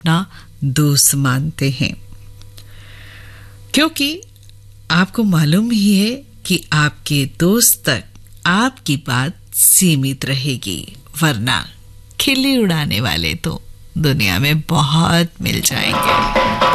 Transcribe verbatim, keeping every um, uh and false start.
अपना दोस्त मानते हैं, क्योंकि आपको मालूम ही है कि आपके दोस्त तक आपकी बात सीमित रहेगी, वरना खिल्ली उड़ाने वाले तो दुनिया में बहुत मिल जाएंगे।